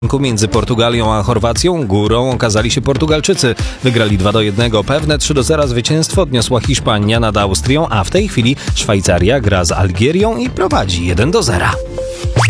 Między Portugalią a Chorwacją górą okazali się Portugalczycy. Wygrali 2-1. Pewne 3-0 zwycięstwo odniosła Hiszpania nad Austrią, a w tej chwili Szwajcaria gra z Algierią i prowadzi 1-0.